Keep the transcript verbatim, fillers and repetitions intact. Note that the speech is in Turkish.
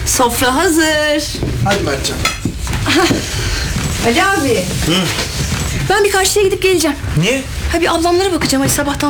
Sofra hazır. Hadi Mertcan. Ali abi. Hı. Ben bir karşıya gidip geleceğim. Niye? Ha bir ablamlara bakacağım. Hadi sabahtan